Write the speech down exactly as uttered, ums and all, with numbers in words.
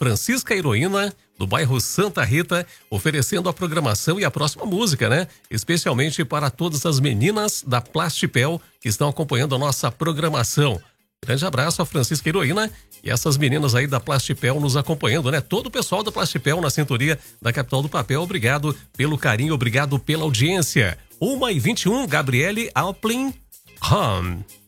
Francisca Heroína, do bairro Santa Rita, oferecendo a programação e a próxima música, né? Especialmente para todas as meninas da Plastipel que estão acompanhando a nossa programação. Grande abraço a Francisca Heroína e essas meninas aí da Plastipel nos acompanhando, né? Todo o pessoal da Plastipel na sintonia da Capital do Papel, obrigado pelo carinho, obrigado pela audiência. uma e vinte e um, Gabriele Alplin Home.